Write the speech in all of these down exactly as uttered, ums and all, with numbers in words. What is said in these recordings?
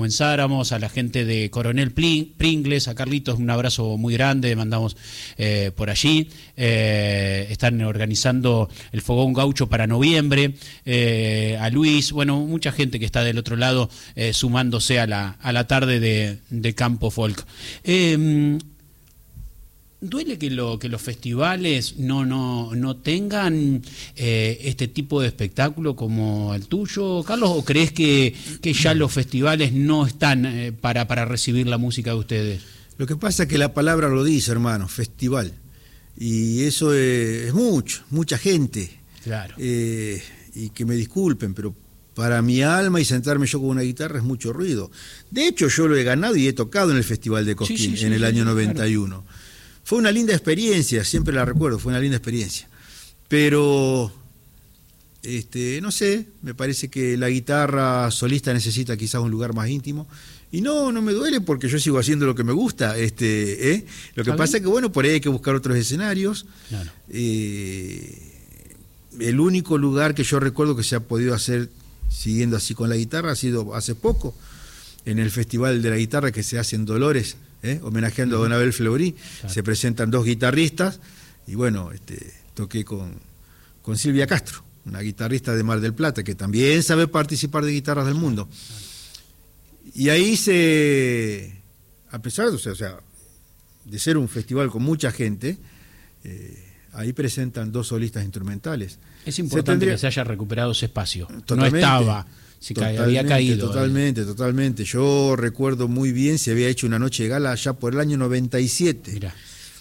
Comenzáramos, a la gente de Coronel Pringles, a Carlitos, un abrazo muy grande, mandamos eh, por allí. Eh, están organizando el Fogón Gaucho para noviembre. Eh, a Luis, bueno, mucha gente que está del otro lado eh, sumándose a la, a la tarde de, de Campo Folk. Eh, ¿Duele que, lo, que los festivales no, no, no tengan eh, este tipo de espectáculo como el tuyo, Carlos? ¿O crees que, que ya los festivales no están eh, para, para recibir la música de ustedes? Lo que pasa es que la palabra lo dice, hermano, festival. Y eso es, es mucho, mucha gente. Claro. Eh, y que me disculpen, pero para mi alma y sentarme yo con una guitarra es mucho ruido. De hecho, yo lo he ganado y he tocado en el Festival de Cosquín, sí, sí, sí, en el sí, año noventa y uno. Claro. Fue una linda experiencia, siempre la recuerdo, fue una linda experiencia. Pero, este, no sé, me parece que la guitarra solista necesita quizás un lugar más íntimo. Y no, no me duele porque yo sigo haciendo lo que me gusta. Este, ¿eh? Lo que pasa es que, bueno, por ahí hay que buscar otros escenarios. Claro. Eh, el único lugar que yo recuerdo que se ha podido hacer siguiendo así con la guitarra ha sido hace poco, en el Festival de la Guitarra que se hace en Dolores, ¿eh? homenajeando uh-huh. a Don Abel Fleury. Claro. Se presentan dos guitarristas y bueno, este, toqué con, con Silvia Castro, una guitarrista de Mar del Plata que también sabe participar de Guitarras del Mundo. Claro. Y ahí se, a pesar de, o sea, de ser un festival con mucha gente, eh, ahí presentan dos solistas instrumentales. Es importante se tendría... que se haya recuperado ese espacio. Totalmente. No estaba... Si totalmente, había caído. Totalmente, totalmente. Yo recuerdo muy bien, se había hecho una noche de gala allá por el año noventa y siete. Mirá.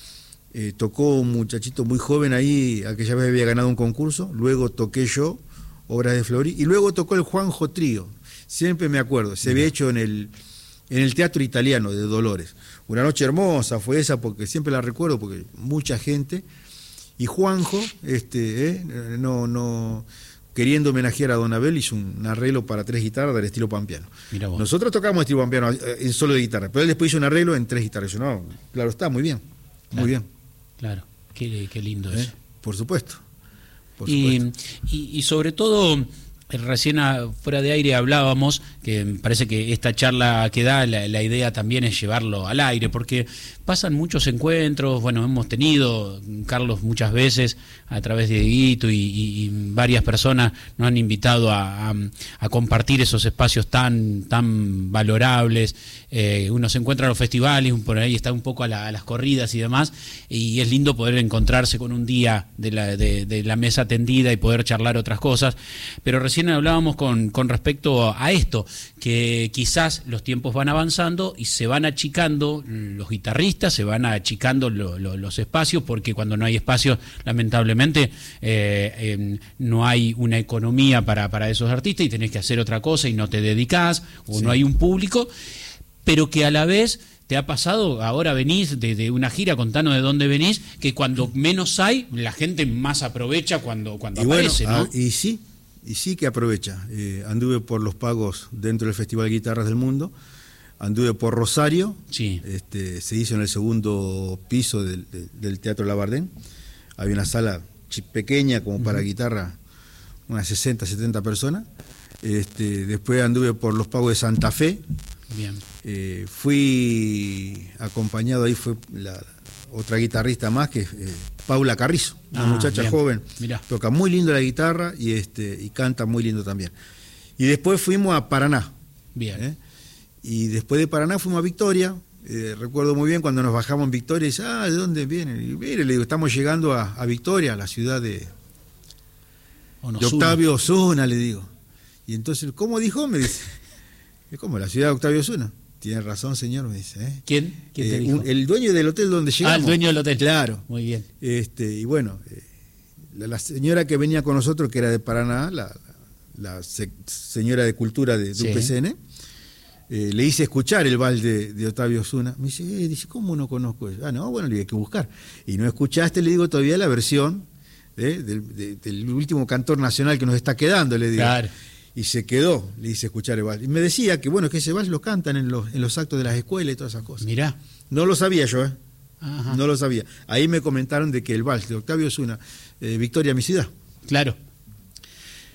Eh, tocó un muchachito muy joven ahí, aquella vez había ganado un concurso, luego toqué yo, obras de Fleury, y luego tocó el Juanjo Trío. Siempre me acuerdo, se Mirá. había hecho en el, en el Teatro Italiano de Dolores. Una noche hermosa fue esa, porque siempre la recuerdo, porque mucha gente. Y Juanjo, este, eh, no, no... queriendo homenajear a Don Abel, hizo un arreglo para tres guitarras del estilo pampeano. Nosotros tocamos estilo pampeano en solo de guitarra, pero él después hizo un arreglo en tres guitarras. Yo, no, claro está, muy bien, claro, muy bien. Claro, qué, qué lindo ¿Eh? eso. Por supuesto. Por y, supuesto. Y, y sobre todo, recién a, fuera de aire hablábamos, que me parece que esta charla que da, la, la idea también es llevarlo al aire, porque pasan muchos encuentros, bueno, hemos tenido, Carlos, muchas veces, a través de Dieguito y, y, y varias personas nos han invitado a, a, a compartir esos espacios tan, tan valorables. Eh, uno se encuentra en los festivales, por ahí está un poco a, la, a las corridas y demás, y es lindo poder encontrarse con un día de la, de, de la mesa tendida y poder charlar otras cosas, pero recién hablábamos con, con respecto a esto, que quizás los tiempos van avanzando y se van achicando los guitarristas, se van achicando lo, lo, los espacios, porque cuando no hay espacios, lamentablemente, eh, eh, no hay una economía para, para esos artistas y tenés que hacer otra cosa y no te dedicás, o sí. no hay un público, pero que a la vez te ha pasado, ahora venís de, de una gira, contanos de dónde venís, que cuando menos hay, la gente más aprovecha cuando, cuando y aparece, bueno, ¿no? Ah, y sí, y sí que aprovecha. Eh, anduve por los pagos dentro del Festival de Guitarras del Mundo, anduve por Rosario, sí. este, se hizo en el segundo piso del, del, del Teatro Labardén, había una sala pequeña como para uh-huh. guitarra, unas sesenta, setenta personas. Este, después anduve por los pagos de Santa Fe. Bien. Eh, fui acompañado, ahí fue la otra guitarrista más, que es eh, Paula Carrizo, una ah, muchacha bien. joven. Mirá. Toca muy lindo la guitarra y, este, y canta muy lindo también. Y después fuimos a Paraná. Bien. ¿eh? Y después de Paraná fuimos a Victoria. Eh, recuerdo muy bien cuando nos bajamos en Victoria y dice, ah, ¿de dónde vienen? Y mire, le digo, estamos llegando a, a Victoria, la ciudad de, de Octavio Osuna, le digo. Y entonces, ¿cómo dijo? Me dice, ¿cómo? La ciudad de Octavio Osuna. Tiene razón, señor, me dice. ¿eh? ¿Quién? ¿Quién te eh, dijo? Un, el dueño del hotel donde llegamos. Ah, el dueño del hotel. Claro. Muy bien. Este, y bueno, eh, la, la señora que venía con nosotros, que era de Paraná, la, la, la se, señora de Cultura de, de sí. U P C N, eh, le hice escuchar el vals de, de Octavio Osuna. Me dice, eh, dice, ¿cómo no conozco eso? Ah, no, bueno, le hay que buscar. Y no escuchaste, le digo, todavía la versión ¿eh? del, de, del último cantor nacional que nos está quedando, le digo. Claro. Y se quedó, le hice escuchar el vals. Y me decía que, bueno, que ese vals lo cantan en los, en los actos de las escuelas y todas esas cosas. Mirá. No lo sabía yo, ¿eh? Ajá. No lo sabía. Ahí me comentaron de que el vals de Octavio Osuna, eh, Victoria, mi ciudad. Claro.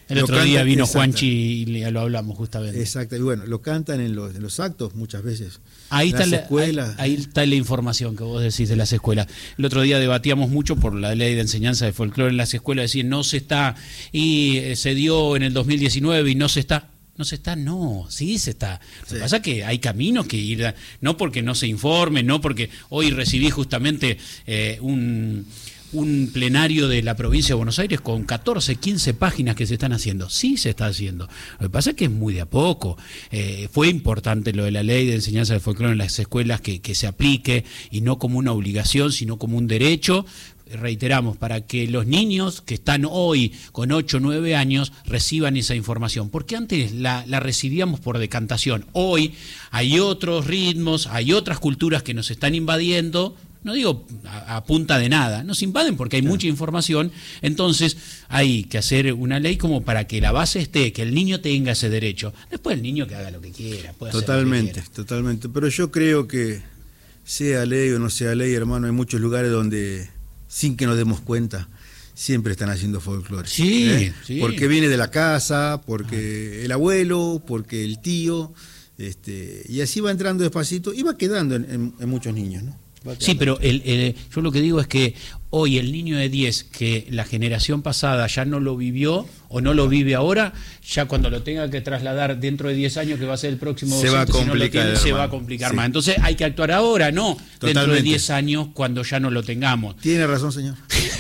El otro cantan, día vino Juanchi y lo hablamos justamente. Exacto, y bueno, lo cantan en los, en los actos muchas veces. Ahí está, la, ahí, ahí está la información que vos decís de las escuelas. El otro día debatíamos mucho por la ley de enseñanza de folclore en las escuelas, decir no se está, y se dio en el dos mil diecinueve y no se está. No se está, no, sí se está. Lo sí. que pasa es que hay caminos que ir, a, no porque no se informe, no porque hoy recibí justamente eh, un... un plenario de la provincia de Buenos Aires con catorce, quince páginas que se están haciendo. Sí se está haciendo. Lo que pasa es que es muy de a poco. Eh, fue importante lo de la ley de enseñanza de folclore en las escuelas que, que se aplique, y no como una obligación, sino como un derecho. Reiteramos, para que los niños que están hoy con ocho o nueve años reciban esa información, porque antes la, la recibíamos por decantación. Hoy hay otros ritmos, hay otras culturas que nos están invadiendo. No digo a, a punta de nada, nos invaden porque hay claro. mucha información, entonces hay que hacer una ley como para que la base esté, que el niño tenga ese derecho. Después el niño que haga lo que quiera. Puede totalmente, hacer lo que quiera. Totalmente. Pero yo creo que sea ley o no sea ley, hermano, hay muchos lugares donde, sin que nos demos cuenta, siempre están haciendo folclore. Sí, ¿eh? sí. Porque viene de la casa, porque ah. el abuelo, porque el tío, este, y así va entrando despacito y va quedando en, en, en muchos niños, ¿no? Sí, pero el, el, yo lo que digo es que hoy el niño de diez, que la generación pasada ya no lo vivió o no lo vive ahora, ya cuando lo tenga que trasladar dentro de diez años, que va a ser el próximo se docente, va a complicar, si no lo tiene, se va a complicar sí. más. Entonces hay que actuar ahora, no Totalmente. Dentro de diez años cuando ya no lo tengamos. Tiene razón, señor.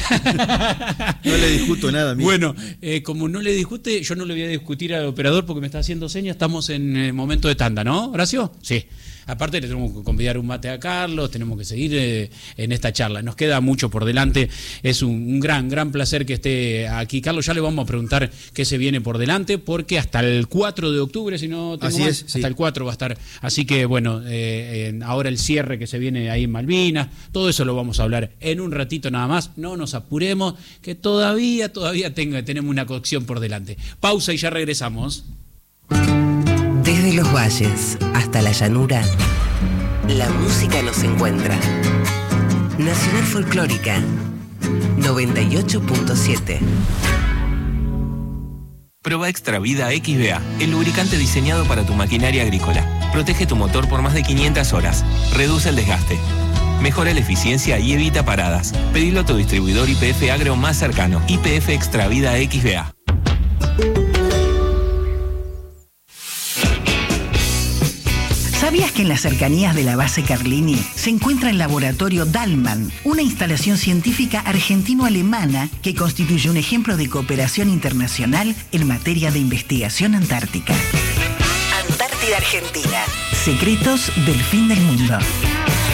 No le discuto nada. Amigo. Bueno, eh, como no le discute, yo no le voy a discutir al operador porque me está haciendo señas. Estamos en el momento de tanda, ¿no, Horacio? Sí. Aparte le tenemos que convidar un mate a Carlos, tenemos que seguir eh, en esta charla. Nos queda mucho por delante, es un, un gran, gran placer que esté aquí Carlos. Ya le vamos a preguntar qué se viene por delante, porque hasta el cuatro de octubre, si no tengo Así mal, es, hasta sí. el cuatro va a estar. Así que bueno, eh, eh, ahora el cierre que se viene ahí en Malvinas, todo eso lo vamos a hablar en un ratito nada más. No nos apuremos, que todavía, todavía tenga, tenemos una cocción por delante. Pausa y ya regresamos. Desde los valles hasta la llanura, la música nos encuentra. Nacional Folclórica noventa y ocho punto siete. Proba Extra Vida X B A, el lubricante diseñado para tu maquinaria agrícola. Protege tu motor por más de quinientas horas. Reduce el desgaste. Mejora la eficiencia y evita paradas. Pedilo a tu distribuidor Y P F Agro más cercano. Y P F Extra Vida X B A. ¿Sabías que en las cercanías de la base Carlini se encuentra el laboratorio Dalman, una instalación científica argentino-alemana que constituye un ejemplo de cooperación internacional en materia de investigación antártica? Antártida Argentina. Secretos del fin del mundo.